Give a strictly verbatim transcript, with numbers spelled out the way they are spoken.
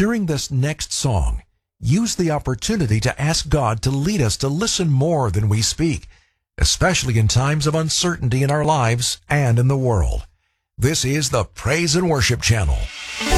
During this next song, use the opportunity to ask God to lead us to listen more than we speak, especially in times of uncertainty in our lives and in the world. This is the Praise and Worship Channel.